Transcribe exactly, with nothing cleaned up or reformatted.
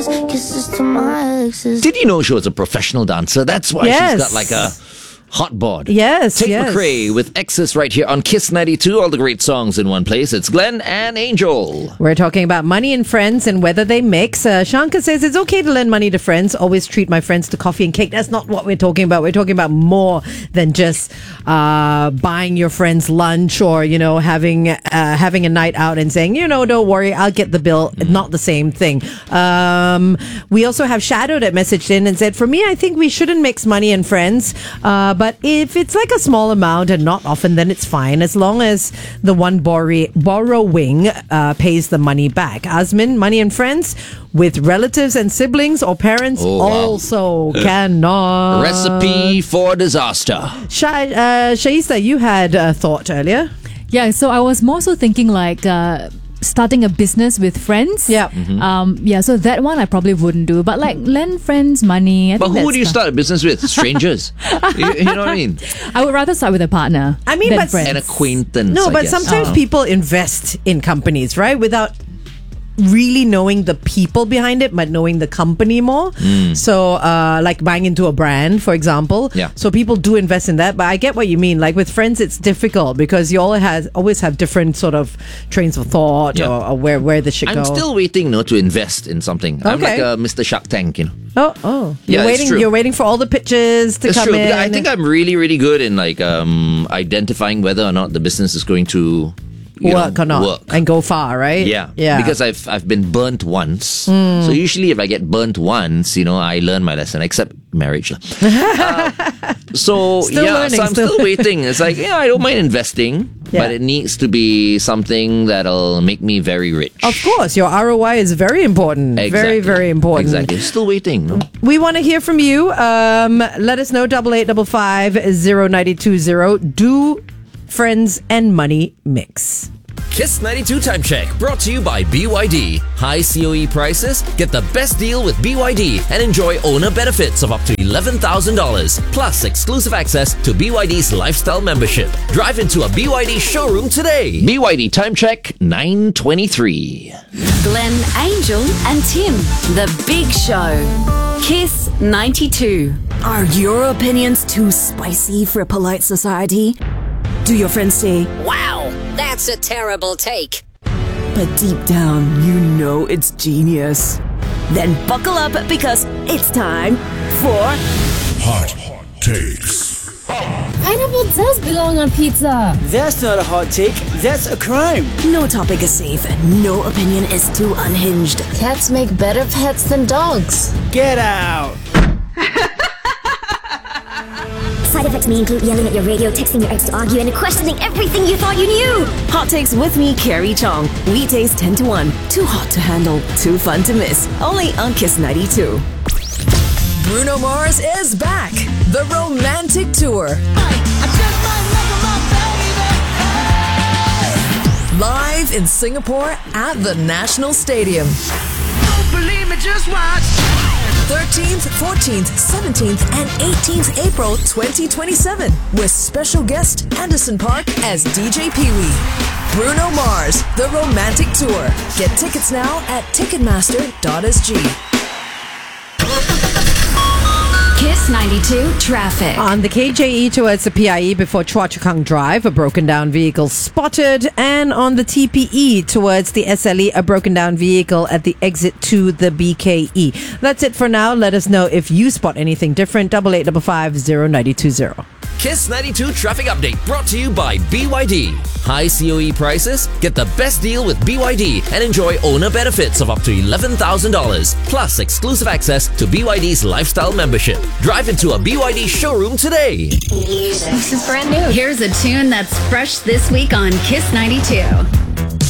Kisses to my exes. Did you know she was a professional dancer? That's why Yes. she's got like a hot board. Yes, Tate yes. McRae with Exes right here on Kiss ninety-two. All the great songs in one place. It's Glenn and Angel. We're talking about money and friends and whether they mix. Uh, Shankar says it's okay to lend money to friends. Always treat my friends to coffee and cake. That's not what we're talking about. We're talking about more than just uh, buying your friends lunch or, you know, having uh, having a night out and saying, you know, don't worry, I'll get the bill. Mm. Not the same thing. Um, we also have Shadow that messaged in and said, for me, I think we shouldn't mix money and friends. Uh, but if it's like a small amount and not often, then it's fine. As long as the one borrow- borrowing uh, pays the money back. Asmin, money and friends with relatives and siblings or parents Oh, wow. also cannot. Recipe for disaster. Sha- uh, Shaista, you had a thought earlier. Yeah, so I was more so thinking like uh, starting a business with friends. Yeah. Mm-hmm. Um, yeah, so that one I probably wouldn't do. But like lend friends money. I But think who that's do you the- start a business with? Strangers. you, you know what I mean? I would rather start with a partner. I mean, than but- friends. An acquaintance. No, I but guess. sometimes Oh. people invest in companies, right? Without really knowing the people behind it, but knowing the company more. So, uh, like buying into a brand, for example. Yeah. So people do invest in that. But I get what you mean. Like with friends, it's difficult because you all has always have different sort of trains of thought Yeah. or, or where where this should I'm go. still waiting no, to invest in something. I'm Okay. like a Mister Shark Tank, you know. oh oh. You're Yeah, it's waiting. true. You're waiting for all the pitches to It's come true. in. I think I'm really, really good in like um, identifying whether or not the business is going to you work know, or not work. and go far, right? Yeah, Yeah. Because I've I've been burnt once. Hmm. So usually, if I get burnt once, you know, I learn my lesson. Except marriage, lah. uh, so Still yeah, learning, so I'm still- still waiting. It's like yeah, I don't mind investing, Yeah. but it needs to be something that'll make me very rich. Of course, your R O I is very important. Very, Exactly. very important. Exactly. Still waiting. No? We want to hear from you. Um, let us know, double eight double five zero ninety two zero. Do friends and money mix? Kiss ninety-two Time Check, brought to you by B Y D. High C O E prices? Get the best deal with B Y D and enjoy owner benefits of up to eleven thousand dollars, plus exclusive access to B Y D's lifestyle membership. Drive into a B Y D showroom today. B Y D time check nine twenty-three. Glenn, Angel, and Tim. The Big Show. Kiss ninety-two. Are your opinions too spicy for polite society? Do your friends say, Wow, that's a terrible take. but deep down, you know it's genius? Then buckle up because it's time for Hot Takes. Pineapple does belong on pizza. That's not a hot take, that's a crime. No topic is safe, no opinion is too unhinged. Cats make better pets than dogs. Get out. Side effects may include yelling at your radio, texting your ex to argue, and questioning everything you thought you knew. Hot Takes with me, Carrie Chong. Weekdays ten to one. Too hot to handle, too fun to miss. Only on Kiss ninety-two. Bruno Mars is back. The Romantic Tour. Live in Singapore at the National Stadium. Don't believe me, just watch. thirteenth, fourteenth, seventeenth, and eighteenth April twenty twenty-seven with special guest Anderson Park as D J Pee Wee. Bruno Mars, The Romantic Tour. Get tickets now at ticketmaster dot s g. Kiss ninety-two traffic. On the K J E towards the P I E before Chua Chu Kang Drive, a broken down vehicle spotted. And on the T P E towards the S L E, a broken down vehicle at the exit to the B K E. That's it for now. Let us know if you spot anything different. Double eight double five zero ninety two zero. Kiss ninety-two Traffic Update, brought to you by B Y D. High C O E prices? Get the best deal with B Y D and enjoy owner benefits of up to eleven thousand dollars, plus exclusive access to B Y D's lifestyle membership. Drive into a B Y D showroom today. This is brand new. Here's a tune that's fresh this week on Kiss ninety-two.